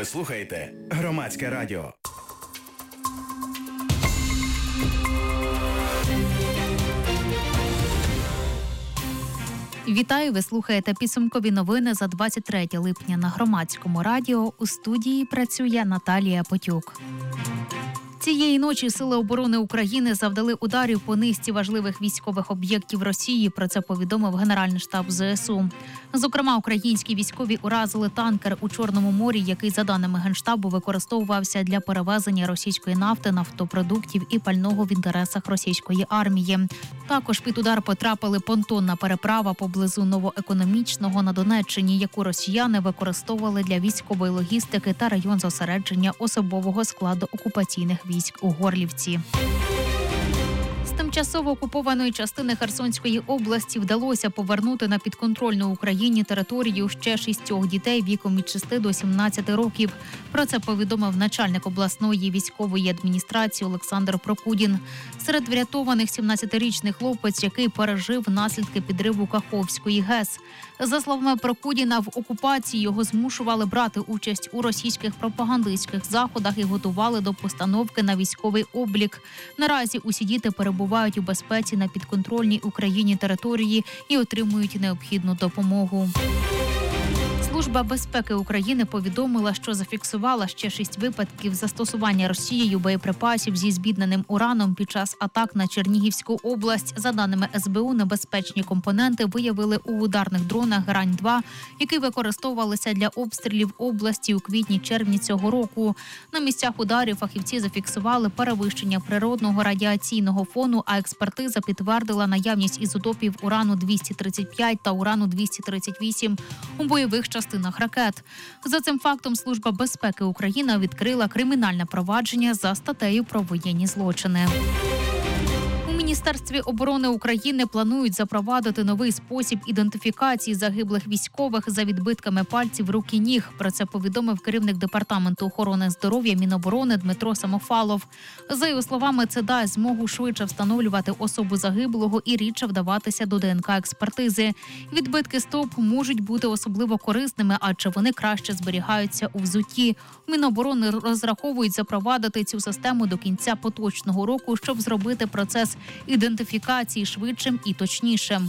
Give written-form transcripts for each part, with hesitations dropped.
Ви слухаєте Громадське радіо. Вітаю, ви слухаєте підсумкові новини за 23 липня на Громадському радіо. У студії працює Наталія Потюк. Цієї ночі Сили оборони України завдали ударів по низці важливих військових об'єктів Росії. Про це повідомив Генеральний штаб ЗСУ. Зокрема, українські військові уразили танкер у Чорному морі, який, за даними Генштабу, використовувався для перевезення російської нафти, нафтопродуктів і пального в інтересах російської армії. Також під удар потрапили понтонна переправа поблизу Новоекономічного на Донеччині, яку росіяни використовували для військової логістики, та район зосередження особового складу окупаційних військ у Горлівці. З тимчасово окупованої частини Херсонської області вдалося повернути на підконтрольну Україні територію ще 6 дітей віком від 6 до 17 років. Про це повідомив начальник обласної військової адміністрації Олександр Прокудін. Серед врятованих 17-річний хлопець, який пережив наслідки підриву Каховської ГЕС. За словами Прокудіна, в окупації його змушували брати участь у російських пропагандистських заходах і готували до постановки на військовий облік. Наразі усі діти перебувають у безпеці на підконтрольній Україні території і отримують необхідну допомогу. Служба безпеки України повідомила, що зафіксувала ще 6 випадків застосування Росією боєприпасів зі збідненим ураном під час атак на Чернігівську область. За даними СБУ, небезпечні компоненти виявили у ударних дронах «Грань-2», які використовувалися для обстрілів області у квітні-червні цього року. На місцях ударів фахівці зафіксували перевищення природного радіаційного фону, а експертиза підтвердила наявність ізотопів урану-235 та урану-238 у бойових частинах ракет. За цим фактом Служба безпеки України відкрила кримінальне провадження за статтею про воєнні злочини. У Міністерстві оборони України планують запровадити новий спосіб ідентифікації загиблих військових за відбитками пальців рук і ніг. Про це повідомив керівник Департаменту охорони здоров'я Міноборони Дмитро Самофалов. За його словами, це дасть змогу швидше встановлювати особу загиблого і рідше вдаватися до ДНК-експертизи. Відбитки стоп можуть бути особливо корисними, адже вони краще зберігаються у взутті. У Міноборони розраховують запровадити цю систему до кінця поточного року, щоб зробити процес ідентифікації швидшим і точнішим.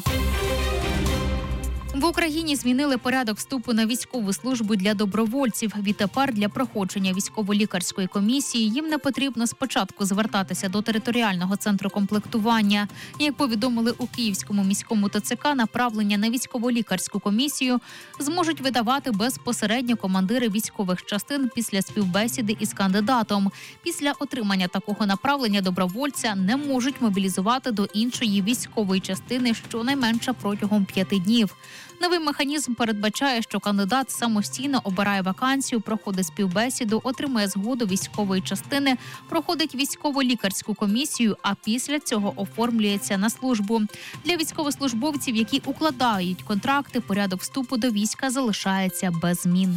В Україні змінили порядок вступу на військову службу для добровольців. Відтепер для проходження військово-лікарської комісії їм не потрібно спочатку звертатися до територіального центру комплектування. Як повідомили у Київському міському ТЦК, направлення на військово-лікарську комісію зможуть видавати безпосередньо командири військових частин після співбесіди із кандидатом. Після отримання такого направлення добровольця не можуть мобілізувати до іншої військової частини щонайменше протягом 5 днів. Новий механізм передбачає, що кандидат самостійно обирає вакансію, проходить співбесіду, отримує згоду військової частини, проходить військово-лікарську комісію, а після цього оформлюється на службу. Для військовослужбовців, які укладають контракти, порядок вступу до війська залишається без змін.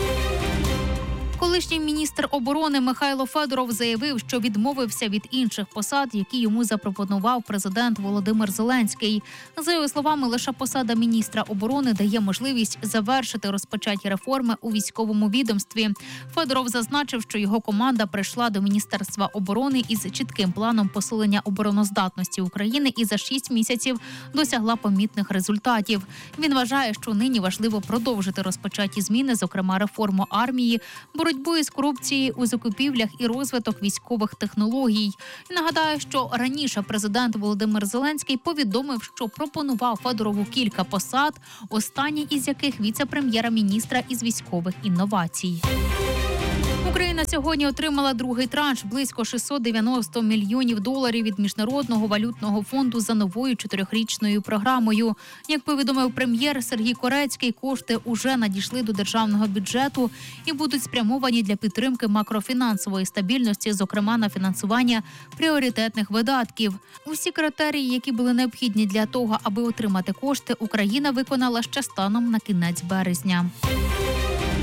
Колишній міністр оборони Михайло Федоров заявив, що відмовився від інших посад, які йому запропонував президент Володимир Зеленський. За його словами, лише посада міністра оборони дає можливість завершити розпочаті реформи у військовому відомстві. Федоров зазначив, що його команда прийшла до Міністерства оборони із чітким планом посилення обороноздатності України і за 6 місяців досягла помітних результатів. Він вважає, що нині важливо продовжити розпочаті зміни, зокрема реформу армії, боротьбу із корупцією у закупівлях і розвиток військових технологій. І нагадаю, що раніше президент Володимир Зеленський повідомив, що пропонував Федорову кілька посад, останній із яких віце-прем'єра-міністра із військових інновацій. Україна сьогодні отримала другий транш – близько 690 мільйонів доларів від Міжнародного валютного фонду за новою 4-річною програмою. Як повідомив прем'єр Сергій Корецький, кошти уже надійшли до державного бюджету і будуть спрямовані для підтримки макрофінансової стабільності, зокрема на фінансування пріоритетних видатків. Усі критерії, які були необхідні для того, аби отримати кошти, Україна виконала ще станом на кінець березня.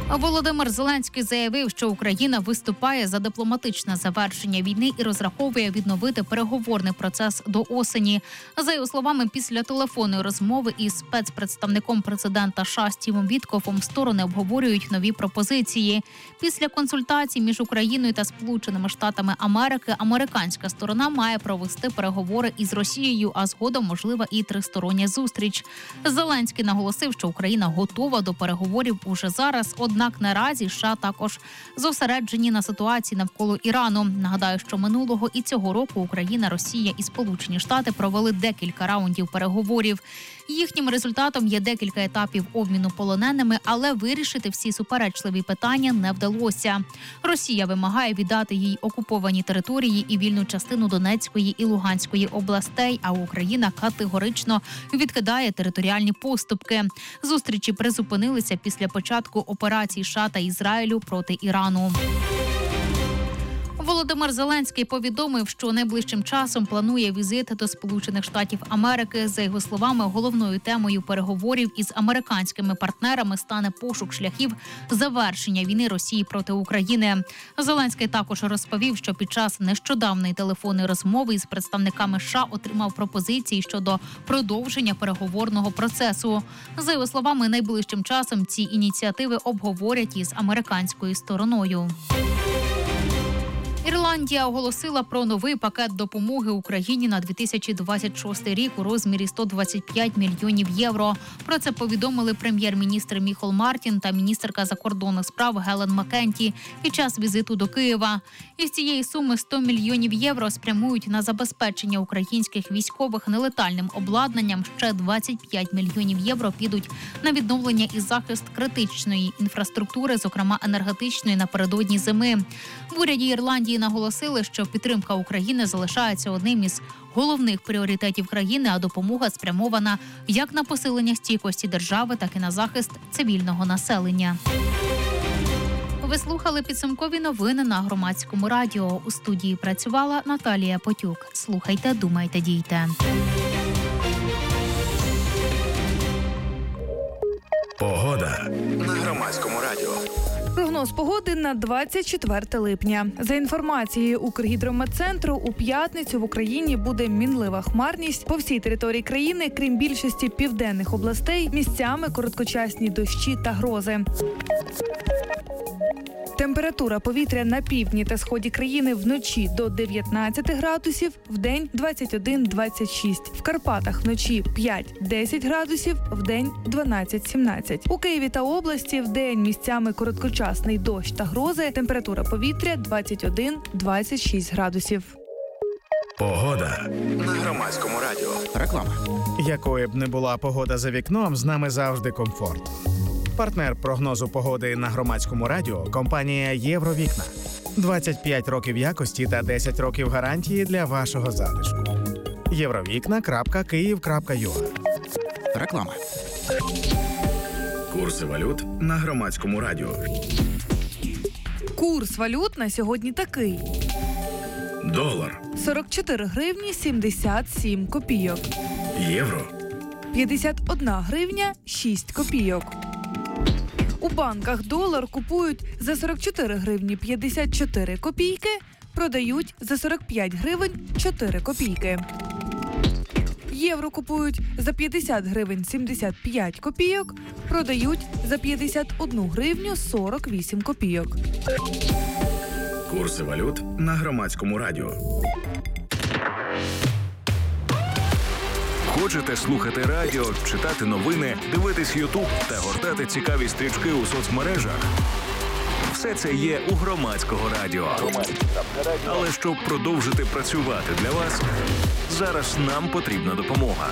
Володимир Зеленський заявив, що Україна виступає за дипломатичне завершення війни і розраховує відновити переговорний процес до осені. За його словами, після телефонної розмови із спецпредставником президента США Стівом Віткофом сторони обговорюють нові пропозиції. Після консультацій між Україною та Сполученими Штатами Америки американська сторона має провести переговори із Росією, а згодом можлива і тристороння зустріч. Зеленський наголосив, що Україна готова до переговорів уже зараз. Однак наразі США також зосереджені на ситуації навколо Ірану. Нагадаю, що минулого і цього року Україна, Росія і Сполучені Штати провели декілька раундів переговорів. Їхнім результатом є декілька етапів обміну полоненими, але вирішити всі суперечливі питання не вдалося. Росія вимагає віддати їй окуповані території і вільну частину Донецької і Луганської областей, а Україна категорично відкидає територіальні поступки. Зустрічі призупинилися після початку операції США та Ізраїлю проти Ірану. Володимир Зеленський повідомив, що найближчим часом планує візит до Сполучених Штатів Америки. За його словами, головною темою переговорів із американськими партнерами стане пошук шляхів завершення війни Росії проти України. Зеленський також розповів, що під час нещодавної телефонної розмови із представниками США отримав пропозиції щодо продовження переговорного процесу. За його словами, найближчим часом ці ініціативи обговорять із американською стороною. Ірландія оголосила про новий пакет допомоги Україні на 2026 рік у розмірі 125 мільйонів євро. Про це повідомили прем'єр-міністр Міхол Мартін та міністерка закордонних справ Гелен Маккенті під час візиту до Києва. Із цієї суми 100 мільйонів євро спрямують на забезпечення українських військових нелетальним обладнанням. Ще 25 мільйонів євро підуть на відновлення і захист критичної інфраструктури, зокрема енергетичної, напередодні зими. В уряді Ірландії наголосили, що підтримка України залишається одним із головних пріоритетів країни, а допомога спрямована як на посилення стійкості держави, так і на захист цивільного населення. Ви слухали підсумкові новини на Громадському радіо. У студії працювала Наталія Потюк. Слухайте, думайте, дійте. Погода на Громадському радіо. Прогноз погоди на 24 липня. За інформацією Укргідрометцентру, у п'ятницю в Україні буде мінлива хмарність. По всій території країни, крім більшості південних областей, місцями короткочасні дощі та грози. Температура повітря на півдні та сході країни вночі до 19 градусів, вдень 21-26. В Карпатах вночі 5-10 градусів, вдень 12-17. У Києві та області вдень місцями короткочасний дощ та грози. Температура повітря 21-26 градусів. Погода на Громадському радіо. Реклама. Якою б не була погода за вікном, з нами завжди комфорт. Партнер прогнозу погоди на Громадському радіо – компанія «Євровікна». 25 років якості та 10 років гарантії для вашого затишку. Євровікна.Київ.ua. Реклама. Курси валют на Громадському радіо. Курс валют на сьогодні такий. Долар. 44 гривні 77 копійок. Євро. 51 гривня 6 копійок. У банках долар купують за 44 гривні 54 копійки, продають за 45 гривень 4 копійки. Євро купують за 50 гривень 75 копійок, продають за 51 гривню 48 копійок. Курси валют на Громадському радіо. Хочете слухати радіо, читати новини, дивитись Ютуб та гортати цікаві стрічки у соцмережах? Все це є у Громадського радіо. Але щоб продовжити працювати для вас, зараз нам потрібна допомога.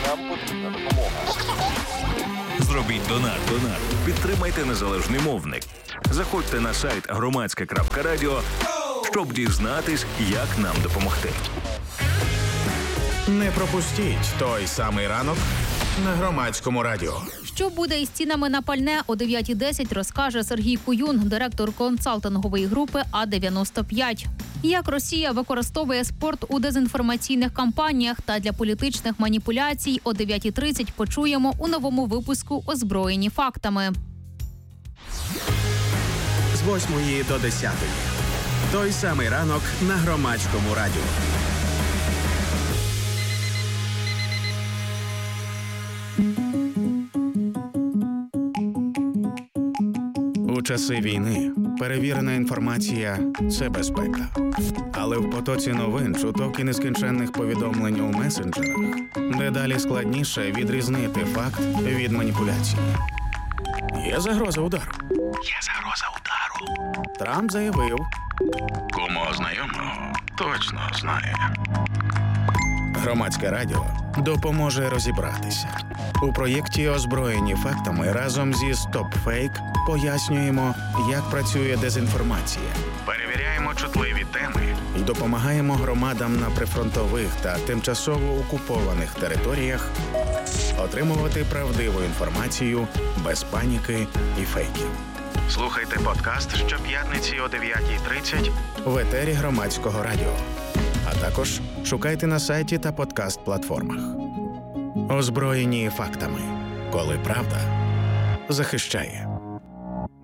Зробіть донат. Підтримайте незалежний мовник. Заходьте на сайт громадське.радіо, щоб дізнатись, як нам допомогти. Не пропустіть той самий ранок на Громадському радіо. Що буде із цінами на пальне о 9:10, розкаже Сергій Куюн, директор консалтингової групи А-95. Як Росія використовує спорт у дезінформаційних кампаніях та для політичних маніпуляцій о 9:30 почуємо у новому випуску «Озброєні фактами». 8 до 10. Той самий ранок на Громадському радіо. У часи війни перевірена інформація – це безпека. Але в потоці новин, чуток і нескінченних повідомлень у месенджерах дедалі складніше відрізнити факт від маніпуляції. Є загроза удару. Трамп заявив. Кому знайомого точно знає. Громадське радіо допоможе розібратися. У проєкті «Озброєні фактами» разом зі StopFake пояснюємо, як працює дезінформація. Перевіряємо чутливі теми і допомагаємо громадам на прифронтових та тимчасово окупованих територіях отримувати правдиву інформацію без паніки і фейків. Слухайте подкаст щоп'ятниці о 9:30 в етері Громадського радіо. А також шукайте на сайті та подкаст-платформах. Озброєні фактами, коли правда захищає.